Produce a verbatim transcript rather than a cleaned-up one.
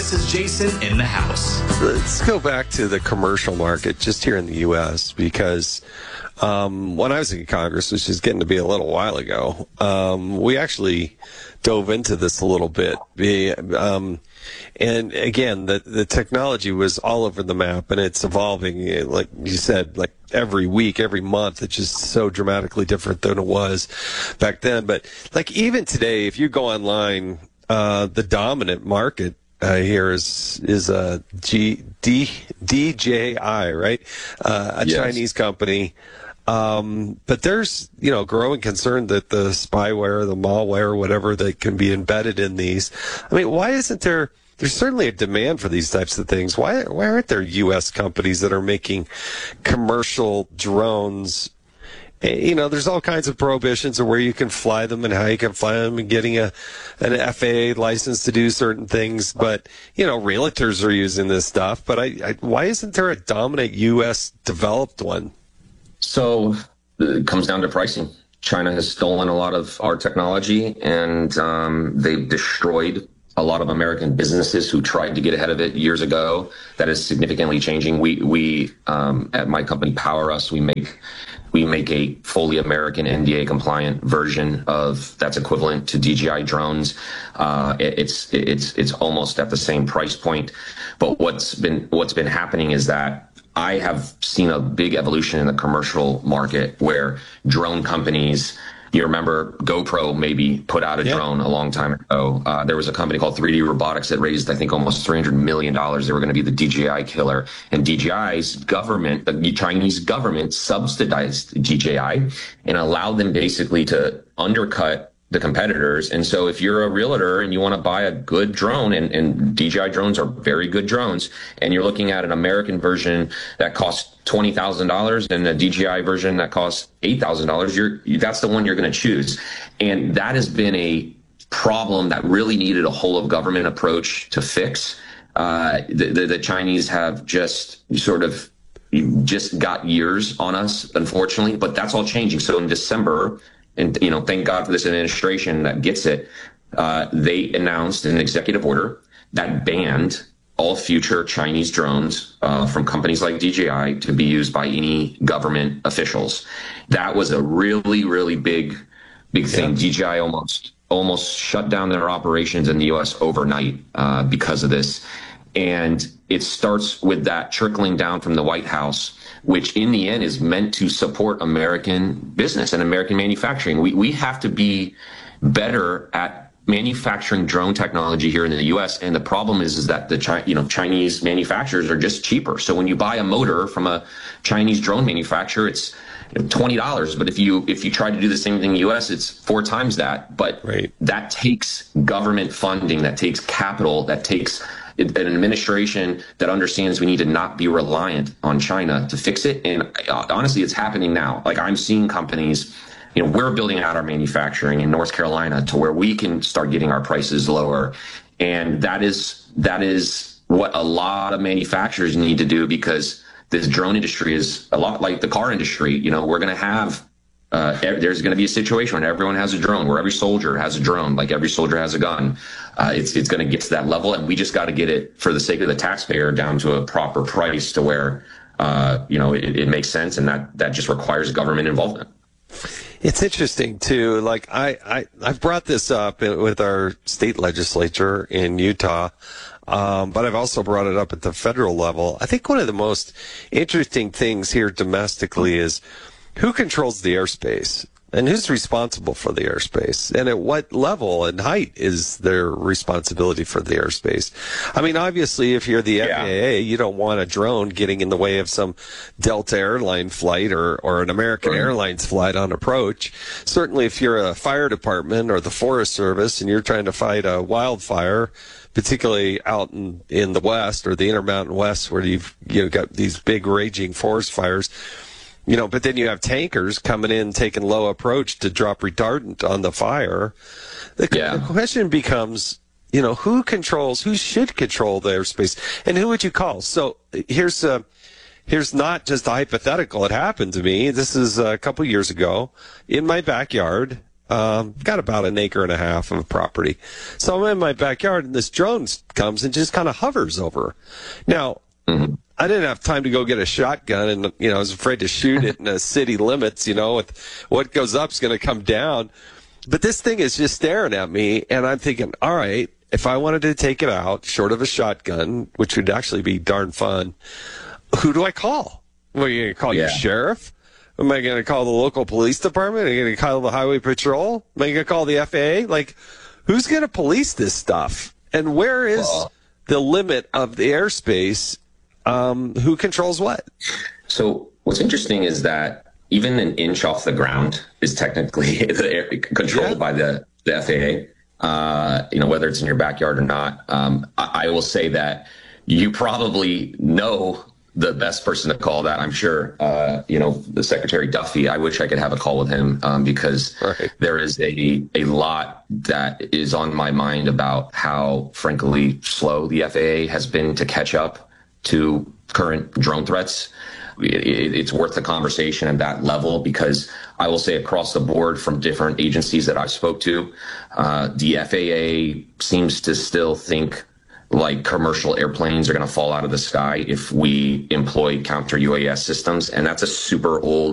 This is Jason in the house. Let's go back to the commercial market just here in the U S because um, when I was in Congress, which is getting to be a little while ago, um, we actually dove into this a little bit. Um, and again, the, the technology was all over the map and it's evolving, like you said, like every week, every month. It's just so dramatically different than it was back then. But like even today, if you go online, uh, the dominant market Uh, here is is a G, D, D J I, right? Uh, a yes. Chinese company. Um, but there's, you know, growing concern that the spyware, the malware, whatever that can be embedded in these. I mean, why isn't there, there's certainly a demand for these types of things. Why, why aren't there U S companies that are making commercial drones? You know, there's all kinds of prohibitions of where you can fly them and how you can fly them and getting a an F A A license to do certain things. But, you know, realtors are using this stuff. But I, I, why isn't there a dominant U S developed one? So it comes down to pricing. China has stolen a lot of our technology and um, they've destroyed a lot of American businesses who tried to get ahead of it years ago. That is significantly changing. We, we um, at my company, Power Us, we make We make a fully American N D A compliant version of that's equivalent to D J I drones. Uh, it, it's it's it's almost at the same price point. But what's been what's been happening is that I have seen a big evolution in the commercial market where drone companies. You remember GoPro maybe put out a yeah. drone a long time ago. Uh, there was a company called three D Robotics that raised, I think, almost three hundred million dollars. They were going to be the D J I killer. And D J I's government, the Chinese government, subsidized D J I and allowed them basically to undercut the competitors. And so if you're a realtor and you want to buy a good drone, and, and D J I drones are very good drones, and you're looking at an American version that costs twenty thousand dollars and a D J I version that costs eight thousand dollars, you're, that's the one you're going to choose. And that has been a problem that really needed a whole of government approach to fix. Uh, the, the, the Chinese have just sort of just got years on us, unfortunately, but that's all changing. So in December, and, you know, thank God for this administration that gets it. Uh, they announced an executive order that banned all future Chinese drones uh, from companies like D J I to be used by any government officials. That was a really, really big, big thing. Yeah. D J I almost almost shut down their operations in the U S overnight uh, because of this. And it starts with that trickling down from the White House, which in the end is meant to support American business and American manufacturing. We we have to be better at manufacturing drone technology here in the U S. And the problem is, is that the Chi- you know Chinese manufacturers are just cheaper. So when you buy a motor from a Chinese drone manufacturer, it's twenty dollars. But if you if you try to do the same thing in the U S, it's four times that. But right. that takes government funding, that takes capital, that takes an administration that understands we need to not be reliant on China to fix it. And honestly, it's happening now. Like I'm seeing companies, you know, we're building out our manufacturing in North Carolina to where we can start getting our prices lower. And that is, that is what a lot of manufacturers need to do, because this drone industry is a lot like the car industry. You know, we're going to have Uh, there's going to be a situation where everyone has a drone, where every soldier has a drone, like every soldier has a gun. Uh, it's it's going to get to that level, and we just got to get it, for the sake of the taxpayer, down to a proper price to where uh, you know it, it makes sense, and that that just requires government involvement. It's interesting too. Like I I I've brought this up with our state legislature in Utah. Um, but I've also brought it up at the federal level. I think one of the most interesting things here domestically is who controls the airspace and who's responsible for the airspace, and at what level and height is their responsibility for the airspace. I mean, obviously, if you're the yeah. F A A, you don't want a drone getting in the way of some Delta airline flight or, or an American right. Airlines flight on approach. Certainly, if you're a fire department or the Forest Service and you're trying to fight a wildfire, particularly out in, in the West or the Intermountain West, where you've you know, got these big raging forest fires, you know, but then you have tankers coming in, taking low approach to drop retardant on the fire. The, yeah. the question becomes, you know, who controls, who should control the airspace, and who would you call? So here's uh, here's not just a hypothetical. It happened to me. This is a couple years ago in my backyard. Um, got about an acre and a half of property. So I'm in my backyard, and this drone comes and just kind of hovers over. Now, mm-hmm. I didn't have time to go get a shotgun, and you know, I was afraid to shoot it in the city limits. You know, with what goes up is going to come down. But this thing is just staring at me, and I'm thinking, all right, if I wanted to take it out, short of a shotgun, which would actually be darn fun, who do I call? Well, are you going to call yeah. your sheriff? Am I going to call the local police department? Are you going to call the highway patrol? Am I going to call the F A A? Like, who's going to police this stuff? And where is well, the limit of the airspace? Um, who controls what? So what's interesting is that even an inch off the ground is technically controlled yeah. by the, the F A A. Uh, you know, whether it's in your backyard or not. Um, I, I will say that you probably know the best person to call that, I'm sure. Uh, you know, the Secretary Duffy, I wish I could have a call with him um, because right. there is a, a lot that is on my mind about how, frankly, slow the F A A has been to catch up to current drone threats. It, it, it's worth the conversation at that level because I will say across the board from different agencies that I spoke to, uh, the F A A seems to still think like commercial airplanes are going to fall out of the sky if we employ counter U A S systems. And that's a super old